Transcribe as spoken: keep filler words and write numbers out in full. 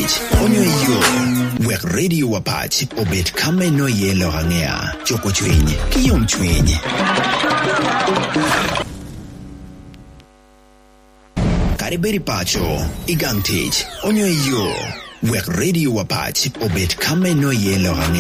wapach onyo yo wek radio wapach obet kame no yelo hangea choko chwinyi kiyom chwinyi kariberi pacho igang tich onyo yo wek radio wapach obet kame no yelo hangea